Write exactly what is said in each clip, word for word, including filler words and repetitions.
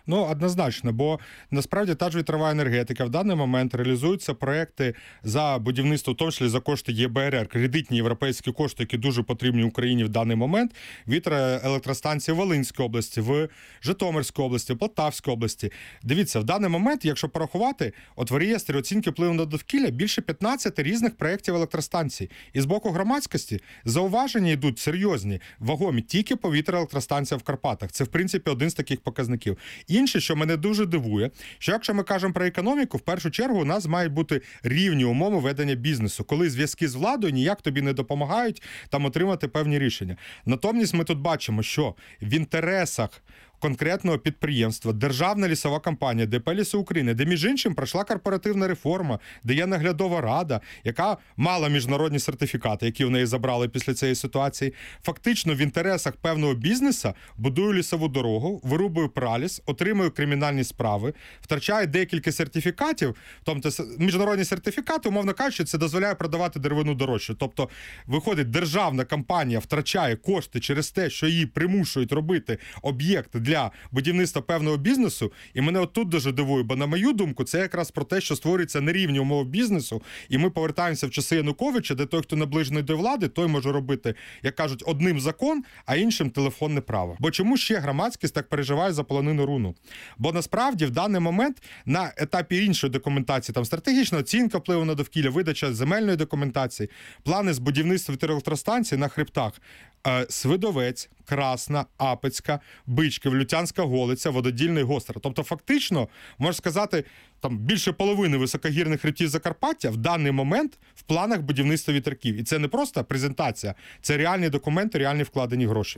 Ну, однозначно, бо насправді та ж вітрова енергетика в даний момент реалізуються проекти за будівництво, в тому числі за кошти Є Б Р Р, кредитні європейські кошти, які дуже потрібні Україні в даний момент, вітроелектростанції в Волинській області, в Житомирській області, в Полтавській області. Дивіться, в даний момент, якщо порахувати, от в реєстрі оцінки впливу на довкілля більше п'ятнадцяти різних проєктів електростанцій. І з боку громадськості зауваження йдуть серйозні, вагомі, тільки по вітроелектростанціям в Карпатах. Це, в принципі, один з таких показників. Інше, що мене дуже дивує, що якщо ми кажемо про економіку, в першу чергу у нас мають бути рівні умови ведення бізнесу, коли зв'язки з владою ніяк тобі не допомагають там отримати певні рішення. Натомість ми тут бачимо, що в інтересах конкретного підприємства, Державна лісова компанія, ДП «Ліси України», де, між іншим, пройшла корпоративна реформа, де є наглядова рада, яка мала міжнародні сертифікати, які в неї забрали після цієї ситуації, фактично в інтересах певного бізнесу будує лісову дорогу, вирубує праліс, отримує кримінальні справи, втрачає декілька сертифікатів, тобто міжнародні сертифікати, умовно кажучи, це дозволяє продавати деревину дорожче. Тобто, виходить, державна компанія втрачає кошти через те, що її примушують робити об'єкти для для будівництва певного бізнесу, і мене отут дуже дивує, бо, на мою думку, це якраз про те, що створюються нерівні умови бізнесу, і ми повертаємося в часи Януковича, де той, хто наближений до влади, той може робити, як кажуть, одним закон, а іншим телефонне право. Бо чому ще громадськість так переживає за полонину руну? Бо насправді в даний момент на етапі іншої документації, там стратегічна оцінка впливу на довкілля, видача земельної документації, плани з будівництва вітроелектростанцій на хребтах, Свидовець, Красна, Апецька, Бичків, Лютянська Голиця, Вододільний, Гостра. Тобто фактично, можна сказати, там більше половини високогірних хребтів Закарпаття в даний момент в планах будівництва вітряків. І це не просто презентація, це реальні документи, реальні вкладені гроші.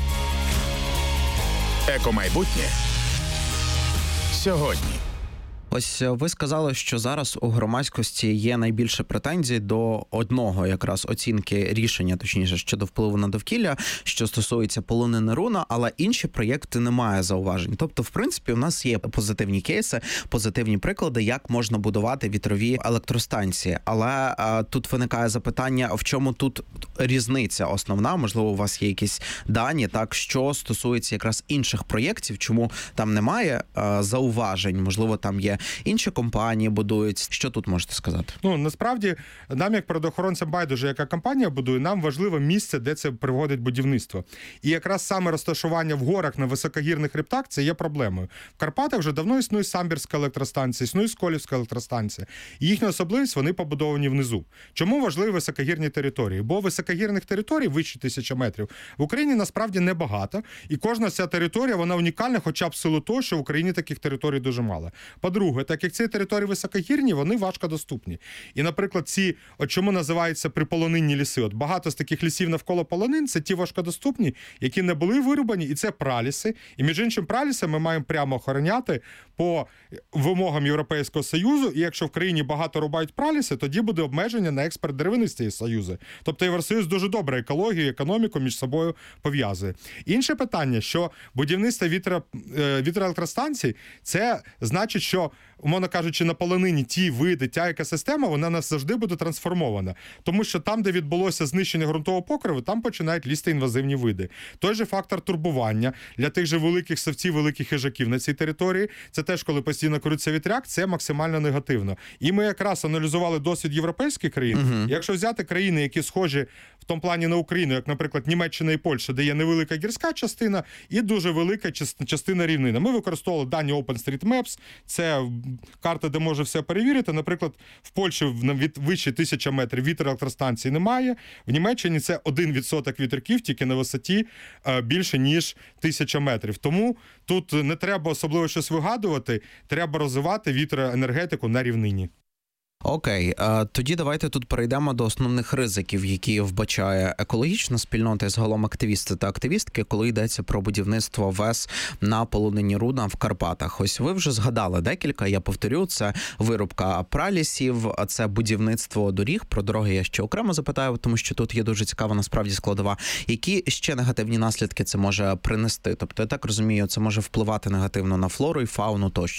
Екомайбутнє сьогодні. Ось ви сказали, що зараз у громадськості є найбільше претензій до одного якраз оцінки рішення, точніше, щодо впливу на довкілля, що стосується полонини руна, але інші проєкти немає зауважень. Тобто, в принципі, у нас є позитивні кейси, позитивні приклади, як можна будувати вітрові електростанції. Але а, тут виникає запитання, в чому тут різниця основна? Можливо, у вас є якісь дані, так, що стосується якраз інших проєктів, чому там немає а, зауважень, можливо, там є інші компанії будують. Що тут можете сказати? Ну, насправді, нам, як природоохоронцям, байдуже, яка компанія будує, нам важливо місце, де це проводить будівництво. І якраз саме розташування в горах на високогірних хребтах – це є проблемою. В Карпатах вже давно існує Самбірська електростанція, існує Сколівська електростанція. І їхня особливість – вони побудовані внизу. Чому важливі високогірні території? Бо високогірних територій, вище тисячі метрів, в Україні насправді небагато. І кожна ця територія, вона унікальна, хоча б в силу того, що в Україні таких територій дуже мало. По-друге, так як ці території високогірні, вони важкодоступні. І, наприклад, ці, от чому називаються приполонинні ліси, от багато з таких лісів навколо полонин, це ті важкодоступні, які не були вирубані, і це праліси. І, між іншим, праліси ми маємо прямо охороняти по вимогам Європейського Союзу, і якщо в країні багато рубають праліси, тоді буде обмеження на експорт деревини з цієї Союзу. Тобто Євросоюз дуже добре екологію і економіку між собою пов'язує. Інше питання, що будівництво вітро, вітроелектростанцій, це значить, що, умовно кажучи, на полонині ті види, та екосистема, вона нас завжди буде трансформована. Тому що там, де відбулося знищення ґрунтового покриву, там починають лізти інвазивні види. Той же фактор турбування для тих же великих савців, великих хижаків на цій території, це теж, коли постійно крутиться вітряк, це максимально негативно. І ми якраз аналізували досвід європейських країн. Uh-huh. Якщо взяти країни, які схожі в тому плані на Україну, як, наприклад, Німеччина і Польща, де є невелика гірська частина і дуже велика частина рівнина. Ми використовували дані OpenStreetMaps, це карта, де може все перевірити. Наприклад, в Польщі від вище тисяча метрів вітроелектростанцій немає. В Німеччині це один відсоток вітряків тільки на висоті більше, ніж тисяча метрів. Тому тут не треба особливо щось вигадувати, треба розвивати вітроенергетику на рівнині. Окей, тоді давайте тут перейдемо до основних ризиків, які вбачає екологічна спільнота і загалом активісти та активістки, коли йдеться про будівництво ВЕС на полонині руна в Карпатах. Ось ви вже згадали декілька, я повторю, це вирубка пралісів, це будівництво доріг, про дороги я ще окремо запитаю, тому що тут є дуже цікава насправді складова. Які ще негативні наслідки це може принести? Тобто, я так розумію, це може впливати негативно на флору і фауну тощо.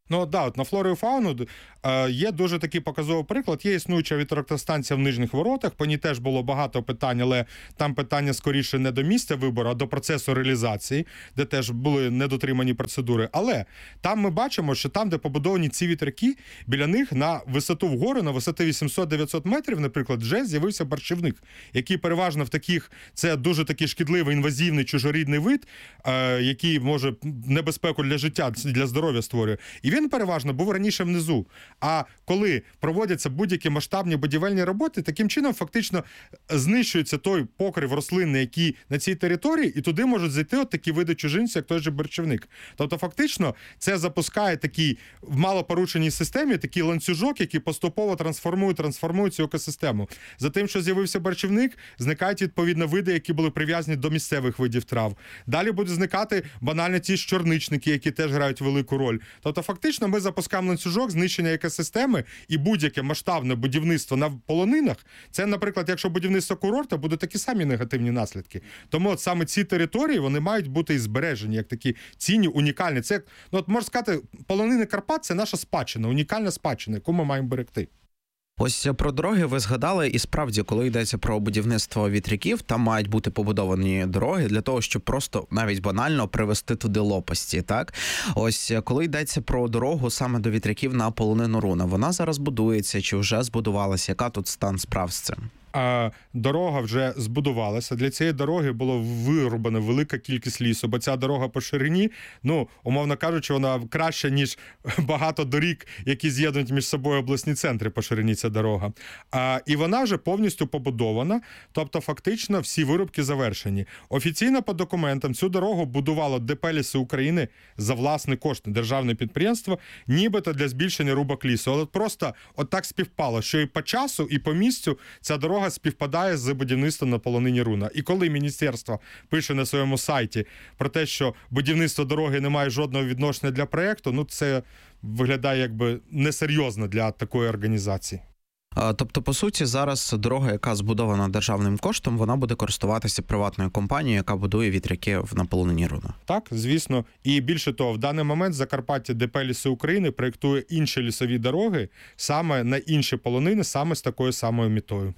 Ну, да, от на флору і фауну е, є дуже такий показовий приклад. Є існуюча вітроелектростанція в Нижніх Воротах, по ній теж було багато питань, але там питання скоріше не до місця вибору, а до процесу реалізації, де теж були недотримані процедури. Але там ми бачимо, що там, де побудовані ці вітряки, біля них на висоту вгору, на висоти вісімсот-дев'ятсот метрів, наприклад, вже з'явився борщівник, який переважно в таких, це дуже такий шкідливий, інвазивний, чужорідний вид, е, який може небезпеку для життя, для здоров'я створює. І він переважно був раніше внизу. А коли проводяться будь-які масштабні будівельні роботи, таким чином фактично знищується той покрив рослинний, який на цій території, і туди можуть зайти от такі види чужинців, як той же борщівник. Тобто фактично це запускає такий в малопорушеній системі такий ланцюжок, який поступово трансформує, трансформує цю екосистему. За тим, що з'явився борщівник, зникають відповідно види, які були прив'язані до місцевих видів трав. Далі будуть зникати банально ті ж чорничники, які теж грають велику роль. Тобто фактично ми запускаємо ланцюжок знищення екосистеми, і будь-яке масштабне будівництво на полонинах, це, наприклад, якщо будівництво курорта, будуть такі самі негативні наслідки. Тому от саме ці території, вони мають бути і збережені, як такі цінні, унікальні. Це, ну от можна сказати, полонини Карпат – це наша спадщина, унікальна спадщина, яку ми маємо берегти. Ось про дороги ви згадали, і справді, коли йдеться про будівництво вітряків, там мають бути побудовані дороги для того, щоб просто навіть банально привести туди лопасті, так? Ось коли йдеться про дорогу саме до вітряків на полонину Руна, вона зараз будується чи вже збудувалася? Яка тут стан справ з цим? А дорога вже збудувалася. Для цієї дороги було вирубана велика кількість лісу, бо ця дорога по ширині, ну, умовно кажучи, вона краща, ніж багато доріг, які з'єднують між собою обласні центри по ширині ця дорога. А, і вона вже повністю побудована, тобто фактично всі вирубки завершені. Офіційно по документам цю дорогу будувало ДП «Ліси України» за власні кошти, державне підприємство, нібито для збільшення рубок лісу. Але просто от так співпало, що і по часу, і по місцю ця дорога співпадає з будівництвом на полонині Руна. І коли міністерство пише на своєму сайті про те, що будівництво дороги не має жодного відношення для проєкту, ну це виглядає якби несерйозно для такої організації. Тобто, по суті, зараз дорога, яка збудована державним коштом, вона буде користуватися приватною компанією, яка будує вітряки на полонині Руна. Так, звісно. І більше того, в даний момент Закарпаття ДП «Ліси України» проєктує інші лісові дороги саме на інші полонини, саме з такою самою метою.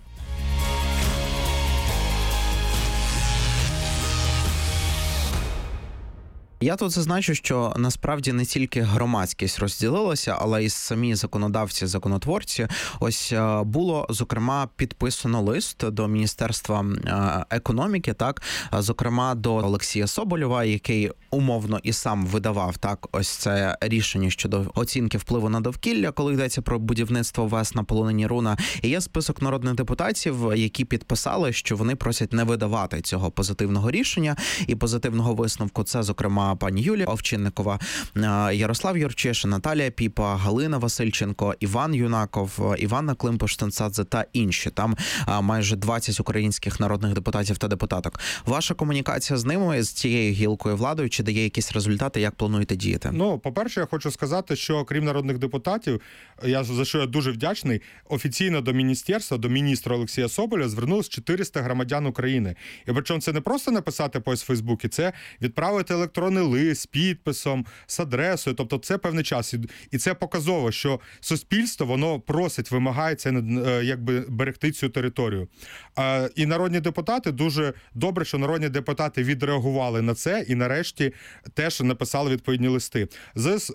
Я тут зазначу, що насправді не тільки громадськість розділилася, але й самі законодавці, законотворці. Ось було, зокрема, підписано лист до Міністерства економіки, так, зокрема до Олексія Соболєва, який умовно і сам видавав так ось це рішення щодо оцінки впливу на довкілля, коли йдеться про будівництво ВЕС на полонині Руна. І є список народних депутатів, які підписали, що вони просять не видавати цього позитивного рішення і позитивного висновку. Це, зокрема, пані Юлія Овчинникова, Ярослав Юрчишин, Наталія Піпа, Галина Васильченко, Іван Юнаков, Іванна Климпуш-Цинцадзе та інші. Там майже двадцять українських народних депутатів та депутаток. Ваша комунікація з ними, з цією гілкою владою, чи дає якісь результати, як плануєте діяти? Ну, по-перше, я хочу сказати, що крім народних депутатів, я за що я дуже вдячний, офіційно до міністерства, до міністра Олексія Соболєва звернулось чотириста громадян України. І причому це не просто написати по Фейсбуці, це відправити електронний лист з підписом, з адресою, тобто це певний час. І це показово, що суспільство, воно просить, вимагається якби берегти цю територію. І народні депутати, дуже добре, що народні депутати відреагували на це і нарешті теж написали відповідні листи. З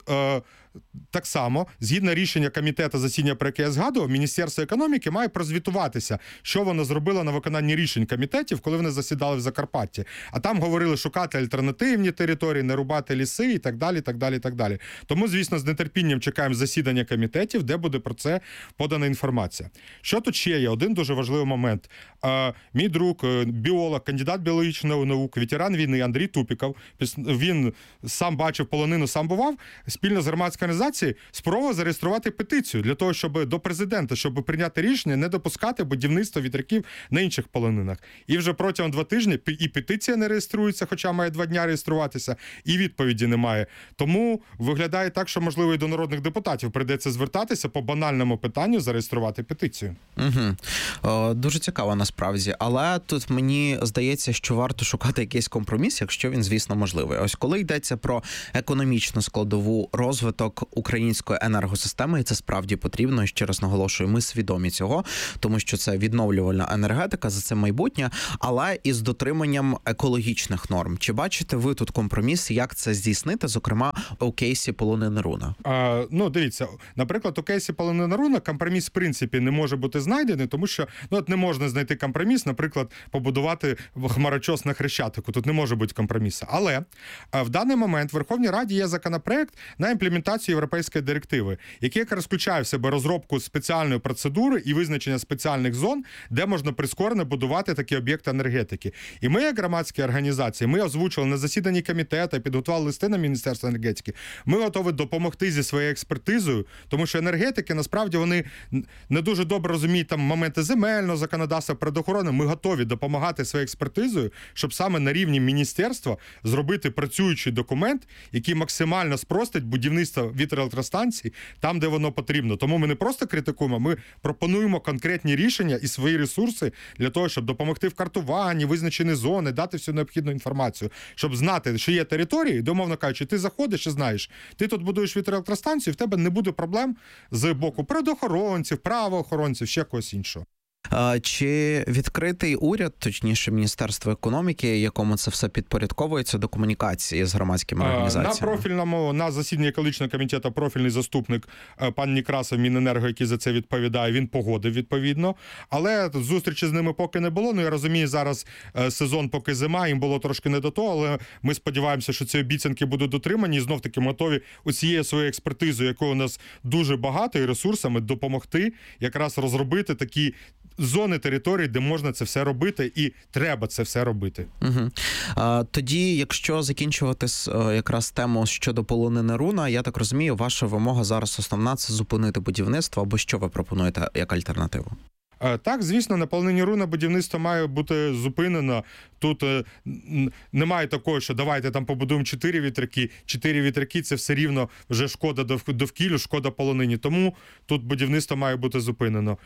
Так само, згідно рішення комітету засідання, про яке я згадував, Міністерство економіки має прозвітуватися, що воно зробило на виконанні рішень комітетів, коли вони засідали в Закарпатті. А там говорили шукати альтернативні території, не рубати ліси і так далі, так далі, так далі. Тому, звісно, з нетерпінням чекаємо засідання комітетів, де буде про це подана інформація. Що тут ще є? Один дуже важливий момент. Мій друг, біолог, кандидат біологічних наук, ветеран війни Андрій Тупіков, він сам бачив полонину, сам бував, спільно з громадською організацією спробував зареєструвати петицію для того, щоб до президента, щоб прийняти рішення не допускати будівництво вітряків на інших полонинах. І вже протягом два тижні і петиція не реєструється, хоча має два дня реєструватися, і відповіді немає. Тому виглядає так, що, можливо, і до народних депутатів прийдеться звертатися по банальному питанню зареєструвати петицію. Угу. О, дуже цікаво насправді. Але тут мені здається, що варто шукати якийсь компроміс, якщо він, звісно, можливий. Ось коли йдеться про економічну складову, розвиток розвиток української енергосистеми, і це справді потрібно. І ще раз наголошую, ми свідомі цього, тому що це відновлювальна енергетика, за це майбутнє, але із дотриманням екологічних норм. Чи бачите ви тут компроміс, як це здійснити, зокрема, у кейсі полонини Руна? А, ну, дивіться, наприклад, у кейсі полонини Руна компроміс, в принципі, не може бути знайдений, тому що, ну, от не можна знайти компроміс, наприклад, побудувати хмарочос на Хрещатику. Тут не може бути компромісу. Але в даний момент в Верховній Раді є законопроект на імплементацію європейської директиви, який якраз включає в себе розробку спеціальної процедури і визначення спеціальних зон, де можна прискорено будувати такі об'єкти енергетики. І ми, як громадські організації, ми озвучили на засіданні комітету, підготували листи на Міністерство енергетики. Ми готові допомогти зі своєю експертизою, тому що енергетики, насправді, вони не дуже добре розуміють там моменти земельного законодавства, природоохорони. Ми готові допомагати своєю експертизою, щоб саме на рівні міністерства зробити працюючий документ, який максимально спростить будівництво вітроелектростанцій там, де воно потрібно. Тому ми не просто критикуємо, ми пропонуємо конкретні рішення і свої ресурси для того, щоб допомогти в картуванні, визначені зони, дати всю необхідну інформацію, щоб знати, що є території, де, умовно кажучи, ти заходиш і знаєш, ти тут будуєш вітроелектростанцію, в тебе не буде проблем з боку природоохоронців, правоохоронців, ще когось іншого. Чи відкритий уряд, точніше Міністерство економіки, якому це все підпорядковується, до комунікації з громадськими організаціями? На профільному, на засіданні екологічного комітету профільний заступник пан Некрасов, Міненерго, який за це відповідає, він погодив відповідно. Але зустрічі з ними поки не було. Ну, я розумію, зараз сезон поки зима, їм було трошки не до того, але ми сподіваємося, що ці обіцянки будуть дотримані і знов-таки готові оцією своєю експертизою, якої у нас дуже багато, і ресурсами допомогти якраз розробити такі зони території, де можна це все робити, і треба це все робити. Угу. А, тоді, якщо закінчувати якраз тему щодо полонини Руна, я так розумію, ваша вимога зараз основна – це зупинити будівництво, або що ви пропонуєте як альтернативу? Так, звісно, на полонині Руна будівництво має бути зупинено. Тут е, немає такого, що давайте там побудуємо чотири вітряки. Чотири вітряки – це все рівно вже шкода довкіллю, шкода полонині. Тому тут будівництво має бути зупинено.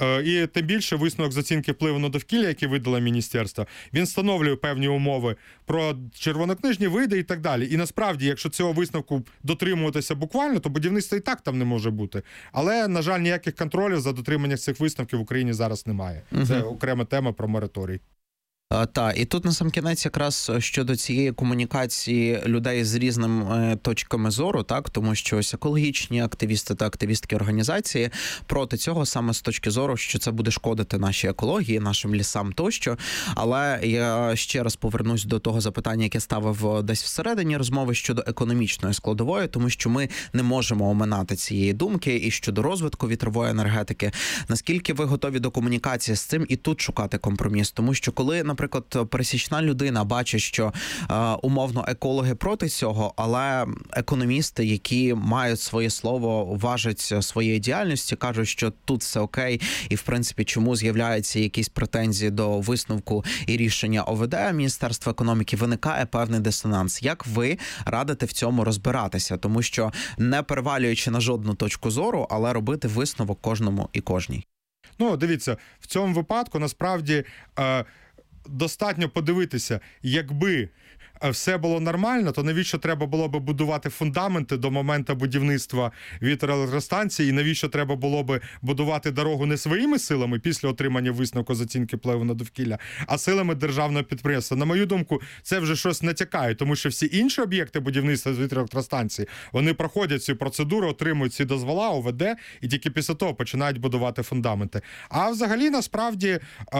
І тим більше висновок з оцінки впливу на довкілля, який видало міністерство, він встановлює певні умови про червонокнижні види і так далі. І насправді, якщо цього висновку дотримуватися буквально, то будівництво і так там не може бути. Але, на жаль, ніяких контролів за дотриманням цих висновків в Україні зараз немає. Угу. Це окрема тема про мораторій. Так, і тут насамкінець якраз щодо цієї комунікації людей з різними точками зору, так, тому що ось екологічні активісти та активістки організації проти цього саме з точки зору, що це буде шкодити нашій екології, нашим лісам тощо. Але я ще раз повернусь до того запитання, яке ставив десь всередині розмови щодо економічної складової, тому що ми не можемо оминати цієї думки і щодо розвитку вітрової енергетики. Наскільки ви готові до комунікації з цим і тут шукати компроміс? Тому що коли, наприклад, пересічна людина бачить, що е, умовно екологи проти цього, але економісти, які мають своє слово, важать своєї діяльності, кажуть, що тут все окей, і в принципі, чому з'являються якісь претензії до висновку і рішення О В Д Міністерства економіки, виникає певний дисонанс. Як ви радите в цьому розбиратися? Тому що не перевалюючи на жодну точку зору, але робити висновок кожному і кожній. Ну, дивіться, в цьому випадку насправді е, достатньо подивитися, якби все було нормально, то навіщо треба було би будувати фундаменти до моменту будівництва вітроелектростанції, і навіщо треба було би будувати дорогу не своїми силами після отримання висновку з оцінки впливу на довкілля, а силами державного підприємства. На мою думку, це вже щось натякає, тому що всі інші об'єкти будівництва з вітроелектростанції, вони проходять цю процедуру, отримують ці дозвола, О В Д, і тільки після того починають будувати фундаменти. А взагалі, насправді,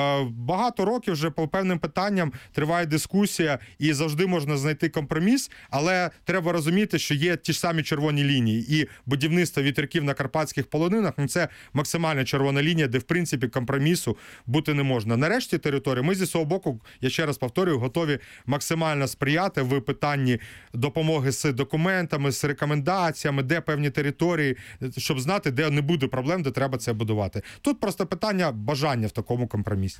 багато років вже по певним питанням триває дискусія, і завжди можна знайти компроміс, але треба розуміти, що є ті ж самі червоні лінії. І будівництво вітряків на карпатських полонинах, ну, це максимальна червона лінія, де, в принципі, компромісу бути не можна. Нарешті території, ми зі свого боку, я ще раз повторюю, готові максимально сприяти в питанні допомоги з документами, з рекомендаціями, де певні території, щоб знати, де не буде проблем, де треба це будувати. Тут просто питання бажання в такому компромісі.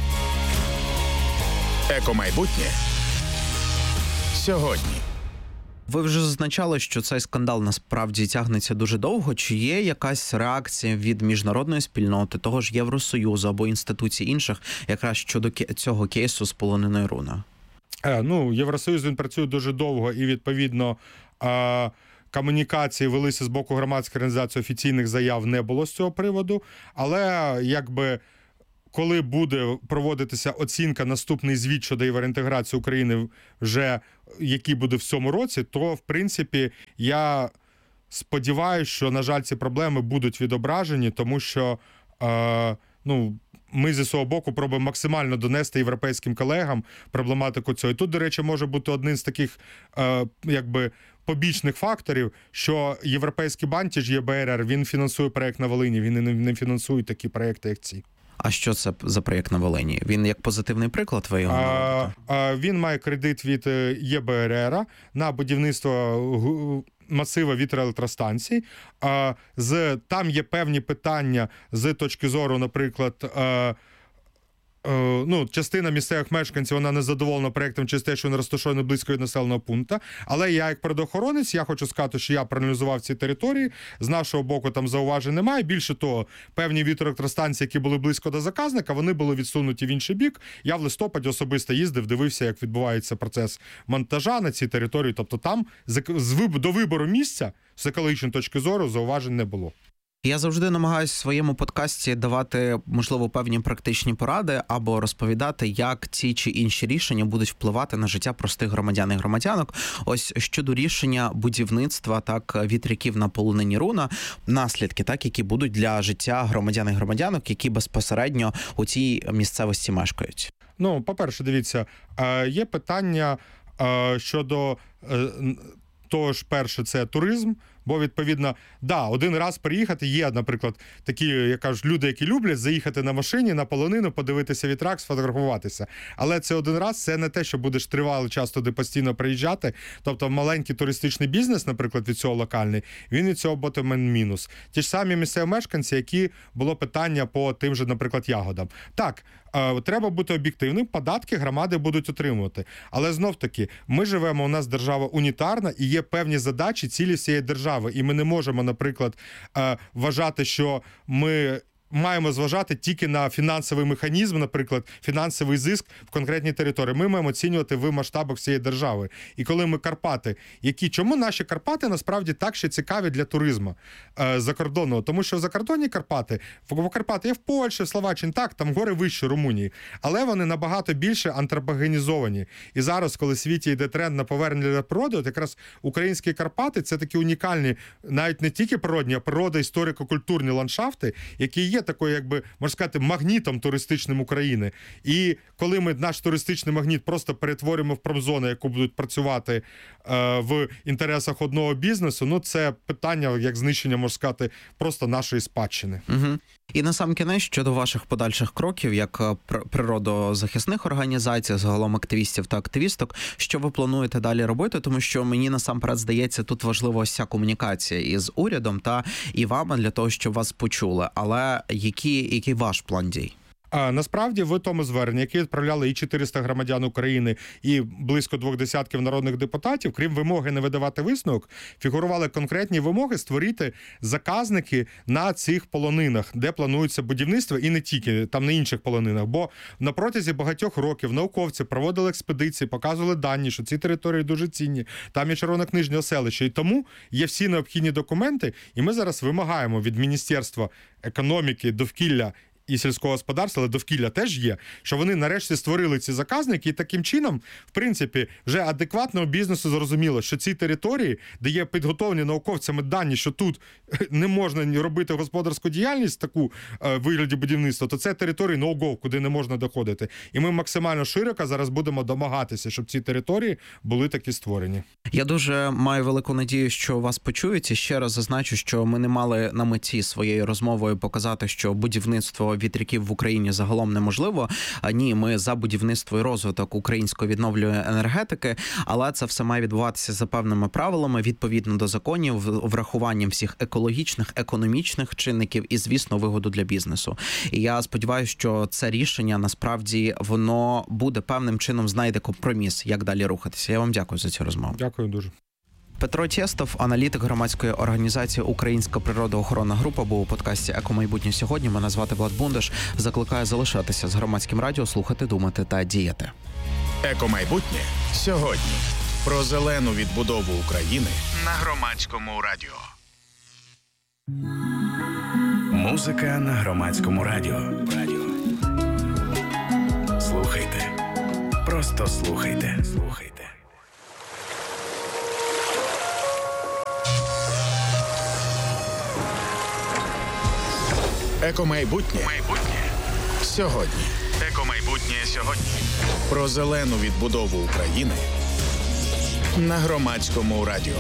Екомайбутнє сьогодні. Ви вже зазначали, що цей скандал насправді тягнеться дуже довго. Чи є якась реакція від міжнародної спільноти, того ж Євросоюзу або інституцій інших, якраз щодо цього кейсу з полониною Руна? Е, ну, Євросоюз, він працює дуже довго і, відповідно, е, комунікації велися з боку громадської організації, офіційних заяв не було з цього приводу, але якби коли буде проводитися оцінка, наступний звіт щодо євроінтеграції України вже, який буде в цьому році, то, в принципі, я сподіваюся, що, на жаль, ці проблеми будуть відображені, тому що, е, ну, ми зі свого боку пробуємо максимально донести європейським колегам проблематику цього. І тут, до речі, може бути один з таких, е, якби, побічних факторів, що Європейський банк, ті ж Є Б Р Р, він фінансує проєкт на Волині, він не, не фінансує такі проєкти, як ці. А що це за проєкт на Волині? Він як позитивний приклад, ви його наводите? А, а, він має кредит від Є Б Р Р на будівництво масива вітроелектростанцій. А, з, там є певні питання з точки зору, наприклад, а, ну, частина місцевих мешканців, вона не задоволена проєктом через те, що він розташований близько від населеного пункту. Але я, як природоохоронець, я хочу сказати, що я проаналізував ці території. З нашого боку там зауважень немає. Більше того, певні вітроелектростанції, які були близько до заказника, вони були відсунуті в інший бік. Я в листопаді особисто їздив, дивився, як відбувається процес монтажа на цій території. Тобто там до вибору місця з екологічної точки зору зауважень не було. Я завжди намагаюся в своєму подкасті давати, можливо, певні практичні поради або розповідати, як ці чи інші рішення будуть впливати на життя простих громадян і громадянок. Ось щодо рішення будівництва так вітряків на полонині Руна, наслідки, так, які будуть для життя громадян і громадянок, які безпосередньо у цій місцевості мешкають. Ну, по-перше, дивіться, є питання щодо того ж, перше, це туризм. Бо, відповідно, да, один раз приїхати є, наприклад, такі, як кажуть, люди, які люблять заїхати на машині, на полонину, подивитися вітрак, сфотографуватися. Але це один раз, це не те, що будеш тривалий час туди постійно приїжджати. Тобто маленький туристичний бізнес, наприклад, від цього локальний, він від цього буде мінус. Ті ж самі місцеві мешканці, які було питання по тим же, наприклад, ягодам. Так, е, треба бути об'єктивним, податки громади будуть отримувати. Але знов-таки, ми живемо, у нас держава унітарна і є певні задачі, цілі всієї держави. І ми не можемо, наприклад, вважати, що ми маємо зважати тільки на фінансовий механізм, наприклад, фінансовий зиск в конкретній території. Ми маємо оцінювати в масштабах всієї держави. І коли ми Карпати, які, чому наші Карпати насправді так ще цікаві для туризму е, закордонного? Тому що в закордонні Карпати, в Карпати є в Польщі, в Словаччині, так, там гори вище Румунії, але вони набагато більше антропогенізовані. І зараз, коли в світі йде тренд на повернення до природи, от якраз українські Карпати – це такі унікальні, навіть не тільки природні, а природа, історико-культурні ландшафти, які є такою, якби, можна сказати, магнітом туристичним України. І коли ми наш туристичний магніт просто перетворюємо в промзону, яку будуть працювати е, в інтересах одного бізнесу, ну це питання, як знищення, можна сказати, просто нашої спадщини. Угу. І на сам кінець, щодо ваших подальших кроків, як природозахисних організацій, загалом активістів та активісток, що ви плануєте далі робити? Тому що мені насамперед здається, тут важлива ось ця комунікація із урядом та і вами для того, щоб вас почули. Але який, який ваш план дій? А, насправді, в тому зверненні, яке відправляли і чотириста громадян України, і близько двох десятків народних депутатів, крім вимоги не видавати висновок, фігурували конкретні вимоги створити заказники на цих полонинах, де планується будівництво, і не тільки, там на інших полонинах. Бо на протязі багатьох років науковці проводили експедиції, показували дані, що ці території дуже цінні, там є червонокнижні оселища, і тому є всі необхідні документи, і ми зараз вимагаємо від Міністерства економіки, довкілля і сільського господарства, але довкілля теж є, що вони нарешті створили ці заказники, і таким чином, в принципі, вже адекватного бізнесу зрозуміло, що ці території, де є підготовлені науковцями дані, що тут не можна робити господарську діяльність таку е, вигляді будівництва, то це території no-go, куди не можна доходити. І ми максимально широко зараз будемо домагатися, щоб ці території були такі створені. Я дуже маю велику надію, що вас почують. І ще раз зазначу, що ми не мали на меті своєю розмовою показати, що будівництво вітряків в Україні загалом неможливо. Ні, ми за будівництво і розвиток української відновлювальної енергетики, але це все має відбуватися за певними правилами, відповідно до законів, врахуванням всіх екологічних, економічних чинників і, звісно, вигоду для бізнесу. І я сподіваюся, що це рішення, насправді, воно буде певним чином знайде компроміс, як далі рухатися. Я вам дякую за цю розмову. Дякую дуже. Петро Тєстов, аналітик громадської організації «Українська природоохоронна група», був у подкасті «Екомайбутнє сьогодні». Мене звати Влад Бундаш. Закликаю залишатися з громадським радіо, слухати, думати та діяти. «Екомайбутнє сьогодні». Про зелену відбудову України на Громадському радіо. Музика на Громадському радіо. Радіо. Слухайте. Просто слухайте. Слухайте. Екомайбутнє. Майбутнє. Сьогодні. Екомайбутнє сьогодні. Про зелену відбудову України на Громадському радіо.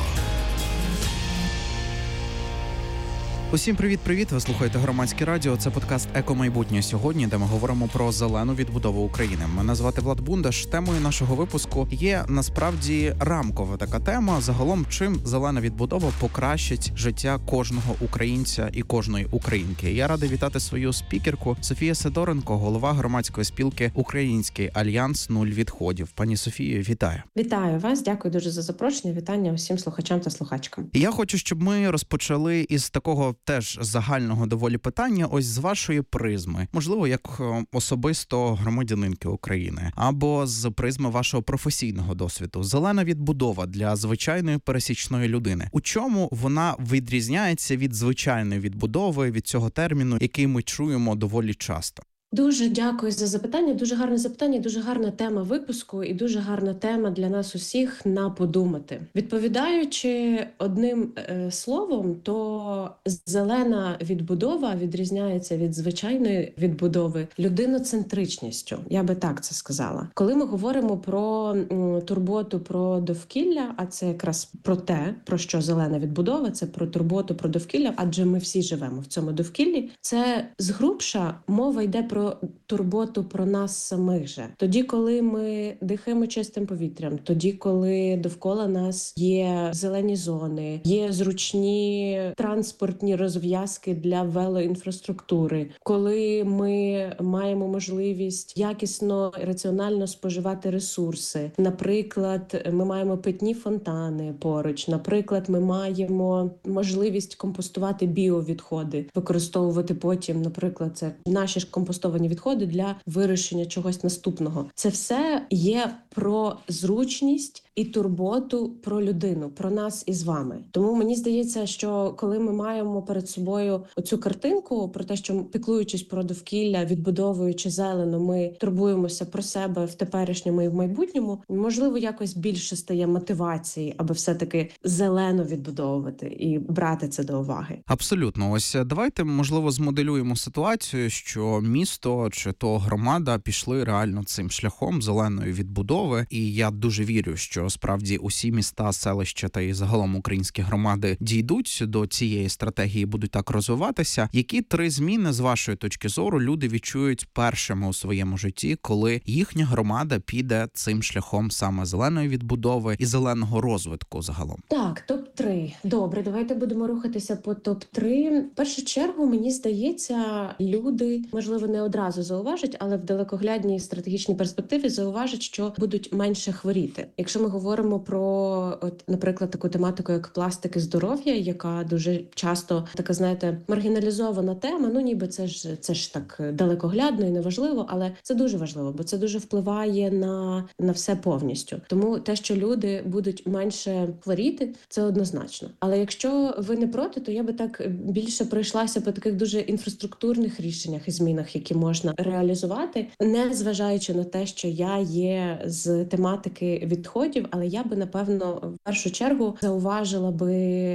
Усім привіт-привіт! Ви слухаєте Громадське радіо. Це подкаст «Екомайбутнє сьогодні», де ми говоримо про зелену відбудову України. Мене звати Влад Бундаш. Темою нашого випуску є насправді рамкова така тема. Загалом, чим зелена відбудова покращить життя кожного українця і кожної українки. Я радий вітати свою спікерку Софія Сидоренко, голова громадської спілки «Український альянс нуль відходів». Пані Софію, вітаю. Вітаю вас, дякую дуже за запрошення. Вітання усім слухачам та слухачкам. Я хочу, щоб ми розпочали із такого теж загального доволі питання, ось з вашої призми, можливо, як особисто громадянинки України, або з призми вашого професійного досвіду. Зелена відбудова для звичайної пересічної людини. У чому вона відрізняється від звичайної відбудови, від цього терміну, який ми чуємо доволі часто? Дуже дякую за запитання. Дуже гарне запитання, дуже гарна тема випуску і дуже гарна тема для нас усіх на подумати. Відповідаючи одним е, словом, то зелена відбудова відрізняється від звичайної відбудови людиноцентричністю. Я би так це сказала. Коли ми говоримо про м, турботу про довкілля, а це якраз про те, про що зелена відбудова, це про турботу про довкілля, адже ми всі живемо в цьому довкіллі. Це згрубша мова йде про Про турботу про нас самих же. Тоді, коли ми дихаємо чистим повітрям, тоді, коли довкола нас є зелені зони, є зручні транспортні розв'язки для велоінфраструктури, коли ми маємо можливість якісно, раціонально споживати ресурси. Наприклад, ми маємо питні фонтани поруч, наприклад, ми маємо можливість компостувати біовідходи, використовувати потім, наприклад, це наші ж компостовані відходи для вирощення чогось наступного. Це все є про зручність і турботу про людину, про нас із вами. Тому мені здається, що коли ми маємо перед собою оцю картинку про те, що піклуючись про довкілля, відбудовуючи зелено, ми турбуємося про себе в теперішньому і в майбутньому, можливо, якось більше стає мотивації, аби все-таки зелено відбудовувати і брати це до уваги. Абсолютно. Ось давайте, можливо, змоделюємо ситуацію, що місто чи то громада пішли реально цим шляхом зеленої відбудови. І я дуже вірю, що справді усі міста, селища та і загалом українські громади дійдуть до цієї стратегії, будуть так розвиватися. Які три зміни, з вашої точки зору, люди відчують першими у своєму житті, коли їхня громада піде цим шляхом саме зеленої відбудови і зеленого розвитку загалом? Так, топ три. Добре, давайте будемо рухатися по топ три. В першу чергу, мені здається, люди, можливо, не одразу зауважать, але в далекоглядній стратегічній перспективі зауважать, що будуть менше хворіти. Якщо ми говоримо про, от, наприклад, таку тематику, як пластики здоров'я, яка дуже часто така, знаєте, маргіналізована тема, ну ніби це ж це ж так далекоглядно і неважливо, але це дуже важливо, бо це дуже впливає на, на все повністю. Тому те, що люди будуть менше хворіти, це однозначно. Але якщо ви не проти, то я би так більше пройшлася по таких дуже інфраструктурних рішеннях і змінах, які можна реалізувати, не зважаючи на те, що я є з тематики відходів, але я би, напевно, в першу чергу зауважила би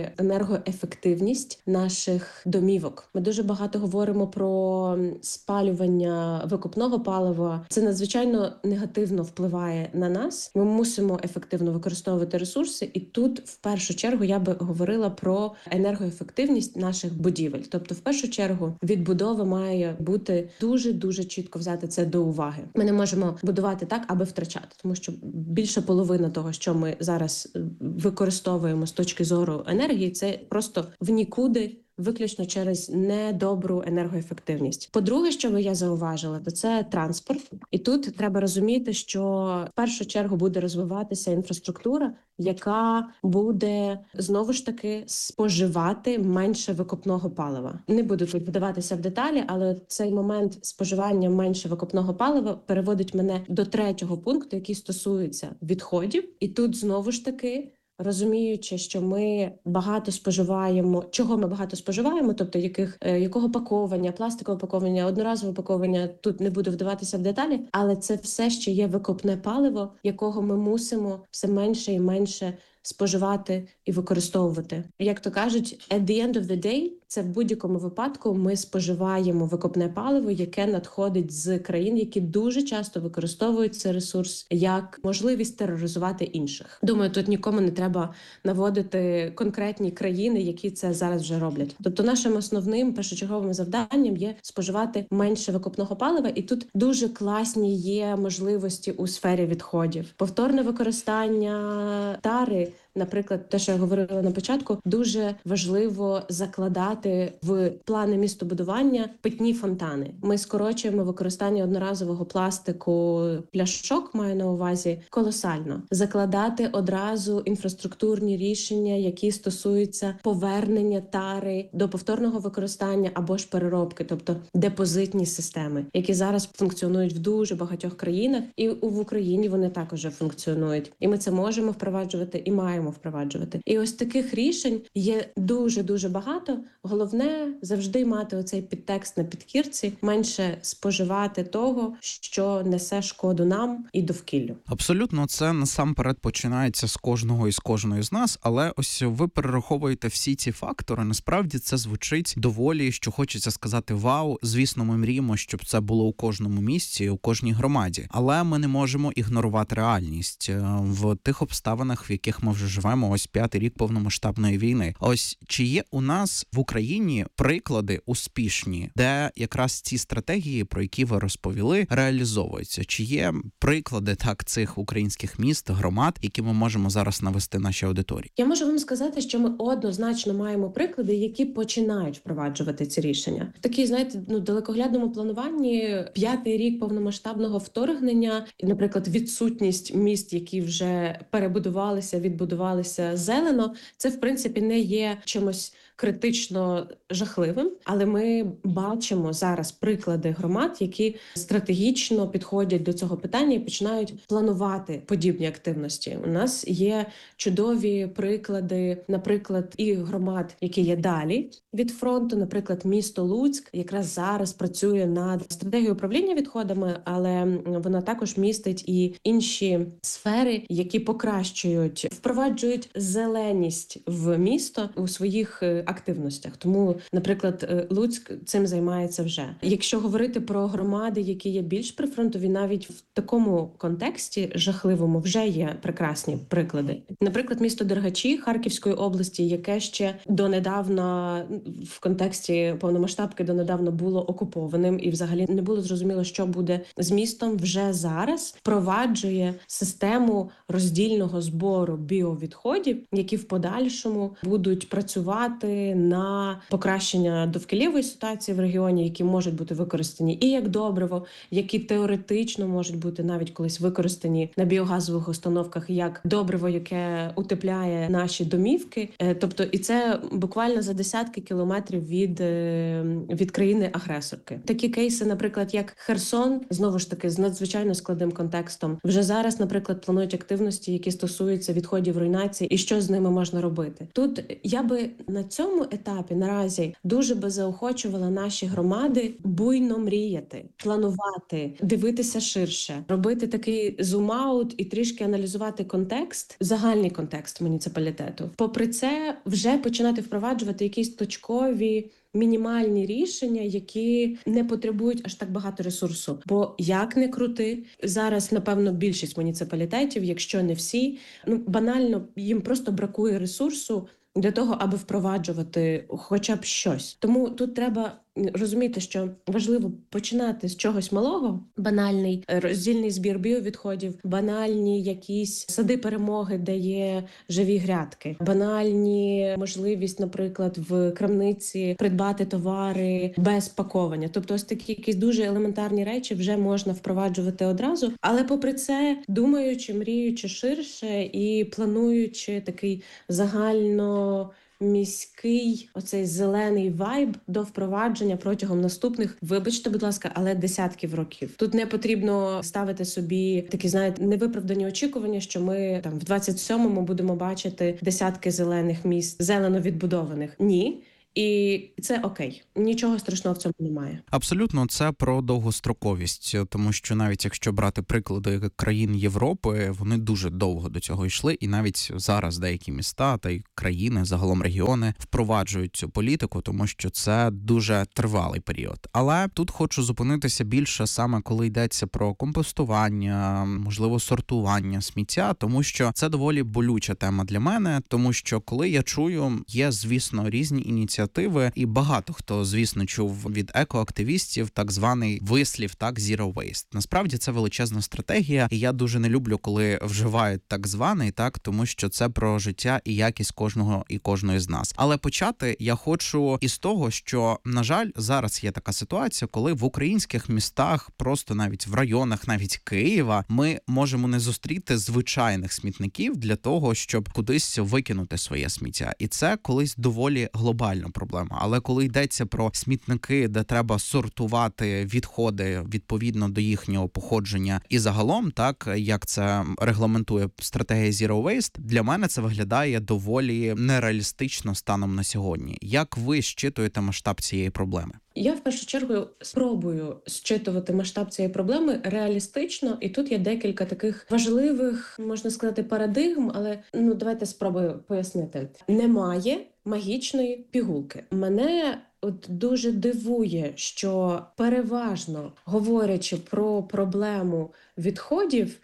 енергоефективність наших домівок. Ми дуже багато говоримо про спалювання викопного палива. Це надзвичайно негативно впливає на нас. Ми мусимо ефективно використовувати ресурси, і тут, в першу чергу, я би говорила про енергоефективність наших будівель. Тобто, в першу чергу, відбудова має бути дуже-дуже чітко взяти це до уваги. Ми не можемо будувати так, аби втрачати, тому що більша половина того, що ми зараз використовуємо з точки зору енергії, це просто в нікуди, виключно через недобру енергоефективність. По-друге, що би я зауважила, то це транспорт. І тут треба розуміти, що в першу чергу буде розвиватися інфраструктура, яка буде, знову ж таки, споживати менше викопного палива. Не буду тут вдаватися в деталі, але цей момент споживання менше викопного палива переводить мене до третього пункту, який стосується відходів. І тут, знову ж таки, розуміючи, що ми багато споживаємо, чого ми багато споживаємо, тобто яких, е, якого паковання, пластикове паковання, одноразове паковання, тут не буду вдаватися в деталі, але це все ще є викопне паливо, якого ми мусимо все менше і менше споживати і використовувати. Як то кажуть, at the end of the day, це в будь-якому випадку ми споживаємо викопне паливо, яке надходить з країн, які дуже часто використовують цей ресурс як можливість тероризувати інших. Думаю, тут нікому не треба наводити конкретні країни, які це зараз вже роблять. Тобто нашим основним першочерговим завданням є споживати менше викопного палива, і тут дуже класні є можливості у сфері відходів. Повторне використання тари, наприклад, те, що я говорила на початку, дуже важливо закладати в плани містобудування питні фонтани. Ми скорочуємо використання одноразового пластику, пляшок, маю на увазі, колосально. Закладати одразу інфраструктурні рішення, які стосуються повернення тари до повторного використання або ж переробки, тобто депозитні системи, які зараз функціонують в дуже багатьох країнах, і в Україні вони також функціонують. І ми це можемо впроваджувати і маємо впроваджувати. І ось таких рішень є дуже-дуже багато. Головне завжди мати оцей підтекст на підкірці, менше споживати того, що несе шкоду нам і довкіллю. Абсолютно, це насамперед починається з кожного і з кожної з нас, але ось ви перераховуєте всі ці фактори. Насправді це звучить доволі, що хочеться сказати вау. Звісно, ми мріємо, щоб це було у кожному місці, у кожній громаді. Але ми не можемо ігнорувати реальність в тих обставинах, в яких ми вже живемо ось п'ятий рік повномасштабної війни. Ось чи є у нас в Україні приклади успішні, де якраз ці стратегії, про які ви розповіли, реалізовуються? Чи є приклади так цих українських міст, громад, які ми можемо зараз навести нашій аудиторії? Я можу вам сказати, що ми однозначно маємо приклади, які починають впроваджувати ці рішення. В такій, знаєте, ну далекоглядному плануванні п'ятий рік повномасштабного вторгнення, наприклад, відсутність міст, які вже перебудувалися, відбудувалися зелено, це в принципі не є чимось критично жахливим, але ми бачимо зараз приклади громад, які стратегічно підходять до цього питання і починають планувати подібні активності. У нас є чудові приклади, наприклад, і громад, які є далі від фронту, наприклад, місто Луцьк якраз зараз працює над стратегією управління відходами, але вона також містить і інші сфери, які покращують, впроваджують зеленість в місто у своїх активностях. Тому, наприклад, Луцьк цим займається вже. Якщо говорити про громади, які є більш прифронтові, навіть в такому контексті жахливому вже є прекрасні приклади. Наприклад, місто Дергачі Харківської області, яке ще донедавна в контексті повномасштабки донедавна було окупованим і взагалі не було зрозуміло, що буде з містом, вже зараз впроваджує систему роздільного збору біовідходів, які в подальшому будуть працювати на покращення довкіллєвої ситуації в регіоні, які можуть бути використані і як добриво, які теоретично можуть бути навіть колись використані на біогазових установках як добриво, яке утепляє наші домівки. Тобто, і це буквально за десятки кілометрів від, від країни-агресорки. Такі кейси, наприклад, як Херсон, знову ж таки, з надзвичайно складним контекстом. Вже зараз, наприклад, планують активності, які стосуються відходів руйнації і що з ними можна робити. Тут я би на цьому етапі наразі дуже би заохочувала наші громади буйно мріяти, планувати, дивитися ширше, робити такий зум-аут і трішки аналізувати контекст, загальний контекст муніципалітету. Попри це, вже починати впроваджувати якісь точкові мінімальні рішення, які не потребують аж так багато ресурсу. Бо як не крути, зараз, напевно, більшість муніципалітетів, якщо не всі, ну банально їм просто бракує ресурсу для того, аби впроваджувати хоча б щось. Тому тут треба розуміти, що важливо починати з чогось малого, банальний роздільний збір біовідходів, банальні якісь сади перемоги, де є живі грядки, банальні можливість, наприклад, в крамниці придбати товари без паковання. Тобто ось такі якісь дуже елементарні речі вже можна впроваджувати одразу, але попри це, думаючи, мріючи ширше і плануючи такий загально міський оцей зелений вайб до впровадження протягом наступних, вибачте, будь ласка, але десятків років. Тут не потрібно ставити собі такі, знаєте, невиправдані очікування, що ми там в двадцять сьомому будемо бачити десятки зелених міст, зелено відбудованих. Ні. І це окей. Нічого страшного в цьому немає. Абсолютно, це про довгостроковість, тому що навіть якщо брати приклади країн Європи, вони дуже довго до цього йшли, і навіть зараз деякі міста та й країни, загалом регіони, впроваджують цю політику, тому що це дуже тривалий період. Але тут хочу зупинитися більше саме коли йдеться про компостування, можливо, сортування сміття, тому що це доволі болюча тема для мене, тому що коли я чую, є, звісно, різні ініціативи, і багато хто, звісно, чув від екоактивістів так званий вислів, так, zero waste. Насправді це величезна стратегія, і я дуже не люблю, коли вживають так званий, так, тому що це про життя і якість кожного і кожної з нас. Але почати я хочу із того, що, на жаль, зараз є така ситуація, коли в українських містах, просто навіть в районах, навіть Києва, ми можемо не зустріти звичайних смітників для того, щоб кудись викинути своє сміття. І це колись доволі глобально проблема. Але коли йдеться про смітники, де треба сортувати відходи відповідно до їхнього походження і загалом, так, як це регламентує стратегія Zero Waste, для мене це виглядає доволі нереалістично станом на сьогодні. Як ви щитуєте масштаб цієї проблеми? Я в першу чергу спробую зчитувати масштаб цієї проблеми реалістично, і тут є декілька таких важливих, можна сказати, парадигм, але ну давайте спробую пояснити. Немає магічної пігулки. Мене от дуже дивує, що переважно говорячи про проблему відходів,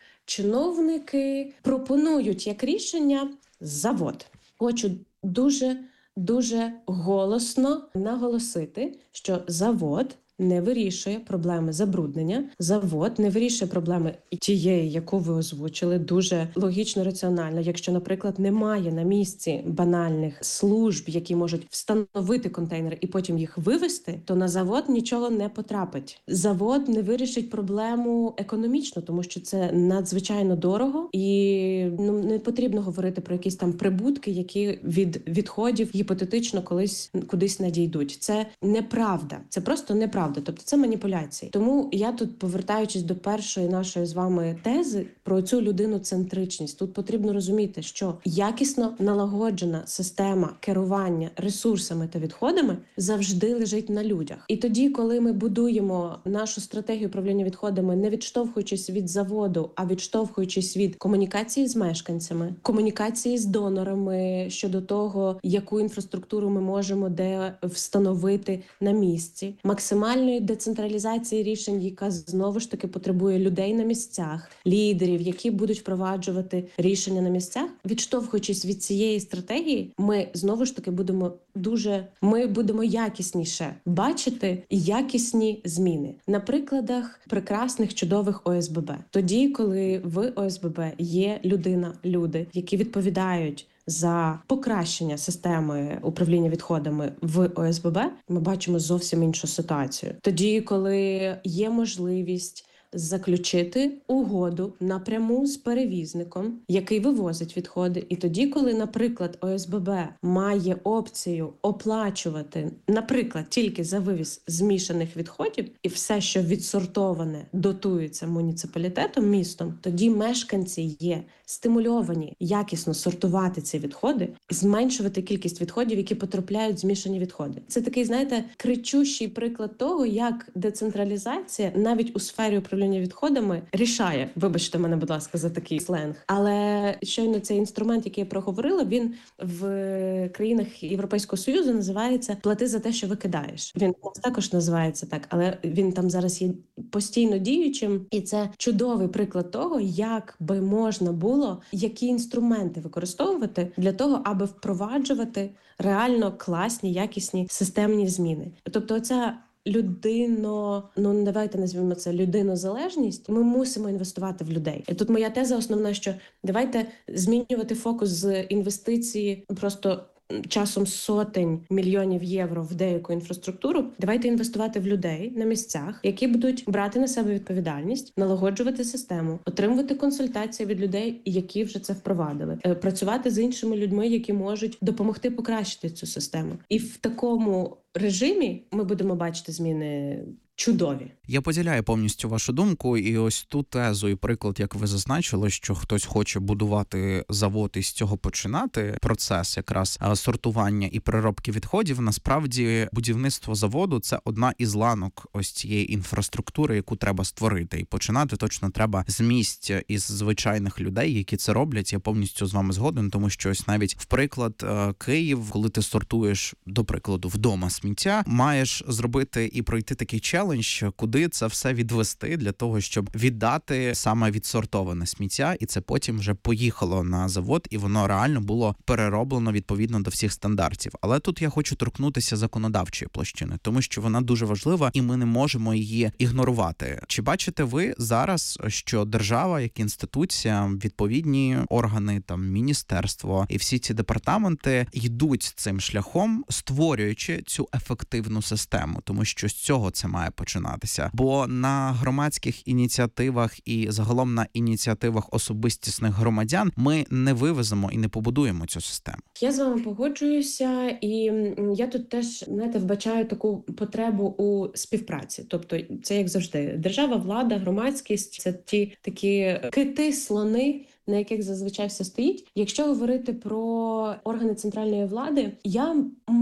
чиновники пропонують як рішення завод. Хочу дуже дуже голосно наголосити, що завод не вирішує проблеми забруднення, завод не вирішує проблеми тієї, яку ви озвучили, дуже логічно, раціонально. Якщо, наприклад, немає на місці банальних служб, які можуть встановити контейнери і потім їх вивезти, то на завод нічого не потрапить. Завод не вирішить проблему економічно, тому що це надзвичайно дорого і ну, не потрібно говорити про якісь там прибутки, які від відходів гіпотетично колись кудись надійдуть. Це неправда, це просто неправда. Тобто це маніпуляції. Тому я тут, повертаючись до першої нашої з вами тези про цю людиноцентричність, тут потрібно розуміти, що якісно налагоджена система керування ресурсами та відходами завжди лежить на людях. І тоді, коли ми будуємо нашу стратегію управління відходами, не відштовхуючись від заводу, а відштовхуючись від комунікації з мешканцями, комунікації з донорами щодо того, яку інфраструктуру ми можемо де встановити на місці, максимально децентралізації рішень, яка знову ж таки потребує людей на місцях, лідерів, які будуть впроваджувати рішення на місцях. Відштовхуючись від цієї стратегії, ми знову ж таки будемо дуже, ми будемо якісніше бачити якісні зміни. На прикладах прекрасних, чудових О С Б Б. Тоді, коли в О С Б Б є людина, люди, які відповідають за покращення системи управління відходами в О С Б Б, ми бачимо зовсім іншу ситуацію. Тоді, коли є можливість заключити угоду напряму з перевізником, який вивозить відходи. І тоді, коли, наприклад, О С Б Б має опцію оплачувати, наприклад, тільки за вивіз змішаних відходів, і все, що відсортоване, дотується муніципалітетом, містом, тоді мешканці є стимульовані якісно сортувати ці відходи і зменшувати кількість відходів, які потрапляють в змішані відходи. Це такий, знаєте, кричущий приклад того, як децентралізація навіть у сфері управління відходами рішає. Вибачте мене, будь ласка, за такий сленг. Але щойно цей інструмент, який я проговорила, він в країнах Європейського Союзу називається «плати за те, що викидаєш». Він також називається так, але він там зараз є постійно діючим. І це чудовий приклад того, як би можна було, які інструменти використовувати для того, аби впроваджувати реально класні, якісні системні зміни. Тобто оця людино, ну давайте назвемо це людинозалежність, ми мусимо інвестувати в людей. І тут моя теза основна, що давайте змінювати фокус з інвестиції просто часом сотень мільйонів євро в деяку інфраструктуру. Давайте інвестувати в людей на місцях, які будуть брати на себе відповідальність, налагоджувати систему, отримувати консультації від людей, які вже це впровадили, працювати з іншими людьми, які можуть допомогти покращити цю систему. І в такому режимі ми будемо бачити зміни чудові. Я поділяю повністю вашу думку, і ось ту тезу і приклад, як ви зазначили, що хтось хоче будувати завод і з цього починати процес якраз сортування і переробки відходів. Насправді будівництво заводу – це одна із ланок ось цієї інфраструктури, яку треба створити. І починати точно треба з місць із звичайних людей, які це роблять. Я повністю з вами згоден, тому що ось навіть в приклад Київ, коли ти сортуєш, до прикладу, вдома сміття, маєш зробити і пройти такий челендж, куди це все відвести для того, щоб віддати саме відсортоване сміття, і це потім вже поїхало на завод, і воно реально було перероблено відповідно до всіх стандартів. Але тут я хочу торкнутися законодавчої площини, тому що вона дуже важлива, і ми не можемо її ігнорувати. Чи бачите ви зараз, що держава, як інституція, відповідні органи, там, міністерство і всі ці департаменти йдуть цим шляхом, створюючи цю ефективну систему, тому що з цього це має починатися. Бо на громадських ініціативах і загалом на ініціативах особистісних громадян ми не вивеземо і не побудуємо цю систему. Я з вами погоджуюся, і я тут теж, знаєте, вбачаю таку потребу у співпраці. Тобто це, як завжди, держава, влада, громадськість – це ті такі кити-слони, на яких зазвичай все стоїть. Якщо говорити про органи центральної влади, я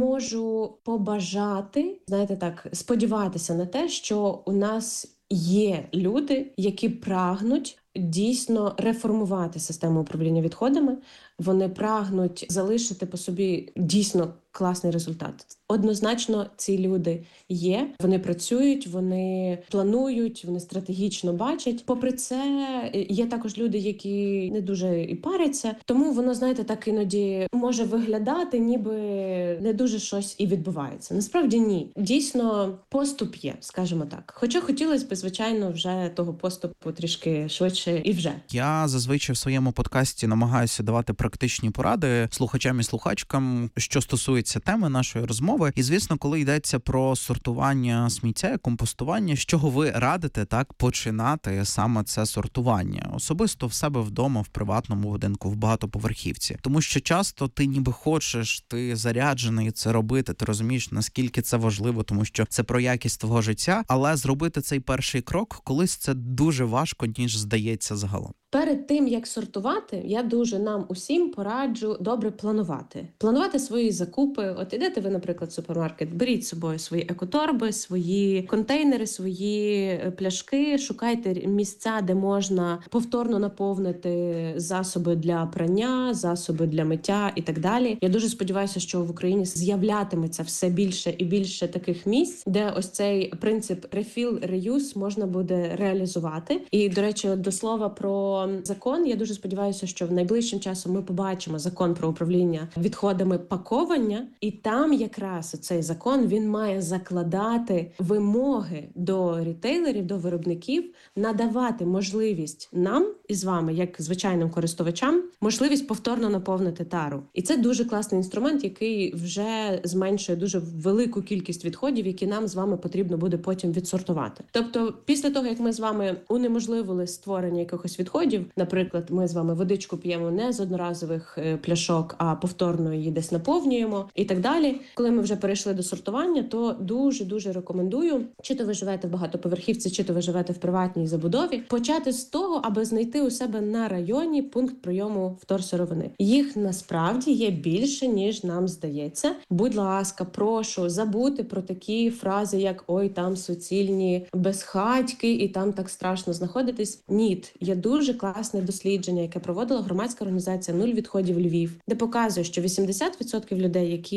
можу побажати, знаєте так, сподіватися на те, що у нас є люди, які прагнуть дійсно реформувати систему управління відходами. Вони прагнуть залишити по собі дійсно класний результат. Однозначно ці люди є, вони працюють, вони планують, вони стратегічно бачать. Попри це, є також люди, які не дуже і паряться, тому воно, знаєте, так іноді може виглядати, ніби не дуже щось і відбувається. Насправді ні. Дійсно, поступ є, скажімо так. Хоча хотілося б, звичайно, вже того поступу трішки швидше і вже. Я зазвичай в своєму подкасті намагаюся давати практичні поради слухачам і слухачкам, що стосується теми нашої розмови. І, звісно, коли йдеться про сортування сміття і компостування, з чого ви радите так починати саме це сортування? Особисто в себе вдома, в приватному будинку, в багатоповерхівці. Тому що часто ти ніби хочеш, ти заряджений це робити, ти розумієш, наскільки це важливо, тому що це про якість твого життя, але зробити цей перший крок колись це дуже важко, ніж здається загалом. Перед тим, як сортувати, я дуже нам усім пораджу добре планувати. Планувати свої закупи. От ідете ви, наприклад, в супермаркет, беріть з собою свої екоторби, свої контейнери, свої пляшки, шукайте місця, де можна повторно наповнити засоби для прання, засоби для миття і так далі. Я дуже сподіваюся, що в Україні з'являтиметься все більше і більше таких місць, де ось цей принцип refill, reuse можна буде реалізувати. І, до речі, до слова про закон, я дуже сподіваюся, що в найближчим часом ми побачимо закон про управління відходами паковання, і там якраз цей закон, він має закладати вимоги до рітейлерів, до виробників, надавати можливість нам із вами, як звичайним користувачам, можливість повторно наповнити тару. І це дуже класний інструмент, який вже зменшує дуже велику кількість відходів, які нам з вами потрібно буде потім відсортувати. Тобто, після того, як ми з вами унеможливили створення якихось відходів, наприклад, ми з вами водичку п'ємо не з одноразових пляшок, а повторно її десь наповнюємо і так далі. Коли ми вже перейшли до сортування, то дуже-дуже рекомендую, чи то ви живете в багатоповерхівці, чи то ви живете в приватній забудові, почати з того, аби знайти у себе на районі пункт прийому вторсировини. Їх насправді є більше, ніж нам здається. Будь ласка, прошу забути про такі фрази, як «Ой, там суцільні безхатьки, і там так страшно знаходитись». Ні, є дуже класне дослідження, яке проводила громадська організація «Нуль відходів Львів», де показує, що вісімдесят відсотків людей, які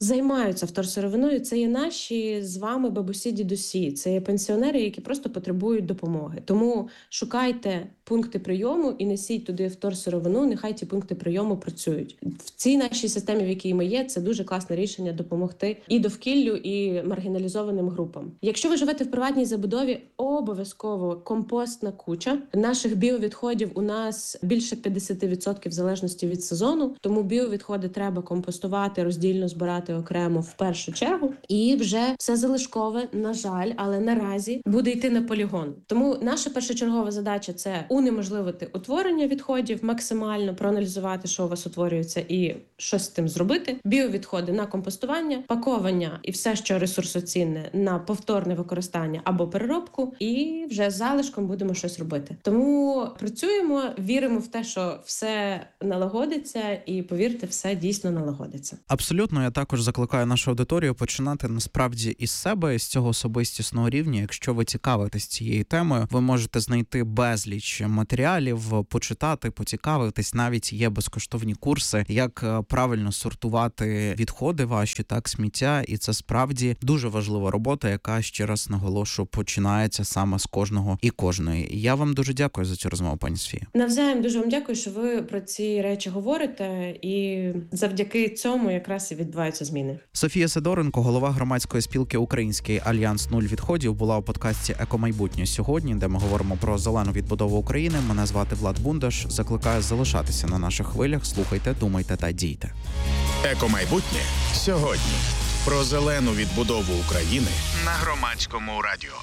займаються вторсировиною. Це є наші з вами бабусі, дідусі. Це є пенсіонери, які просто потребують допомоги. Тому шукайте пункти прийому і несіть туди вторсировину, нехай ті пункти прийому працюють. В цій нашій системі, в якій ми є, це дуже класне рішення допомогти і довкіллю, і маргіналізованим групам. Якщо ви живете в приватній забудові, обов'язково компостна куча. Наших біовідходів у нас більше п'ятдесят відсотків в залежності від сезону, тому біовідходи треба компостувати, роздільно збирати окремо в першу чергу. І вже все залишкове, на жаль, але наразі буде йти на полігон. Тому наша першочергова задача – це унеможливити утворення відходів, максимально проаналізувати, що у вас утворюється, і щось з тим зробити. Біовідходи на компостування, паковання і все, що ресурсоцінне, на повторне використання або переробку, і вже з залишком будемо щось робити. Тому працюємо, віримо в те, що все налагодиться, і, повірте, все дійсно налагодиться. Абсолютно, я також закликаю нашу аудиторію починати насправді із себе, з цього особистісного рівня. Якщо ви цікавитесь цією темою, ви можете знайти безліч матеріалів, почитати, поцікавитись. Навіть є безкоштовні курси, як правильно сортувати відходи ваші, так, сміття. І це справді дуже важлива робота, яка, ще раз наголошую, починається саме з кожного і кожної. Я вам дуже дякую за цю розмову, пані Софія. Навзаєм дуже вам дякую, що ви про ці речі говорите, і завдяки цьому якраз і відбуваються зміни. Софія Сидоренко, голова громадської спілки «Український альянс нуль відходів», була у подкасті «Екомайбутнє сьогодні», де ми говоримо про зелену відбудову України. Мене звати Влад Бундаш. Закликаю залишатися на наших хвилях. Слухайте, думайте та дійте. Екомайбутнє сьогодні. Про зелену відбудову України На Громадському радіо.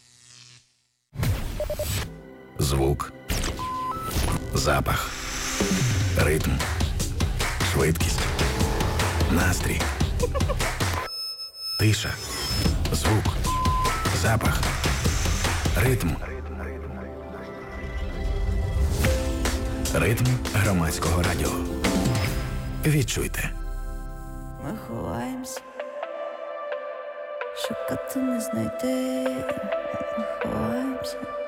Звук, запах, ритм, швидкість, настрій, тиша, звук, запах, ритм. Ритм Громадського радіо. Відчуйте. Ми ховаємось, шукати не знайти, ми ховаємося.